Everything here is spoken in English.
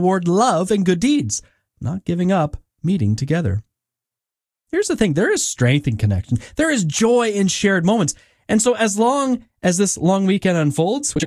toward love and good deeds, not giving up meeting together. Here's the thing. There is strength in connection. There is joy in shared moments. And so as long as this long weekend unfolds, which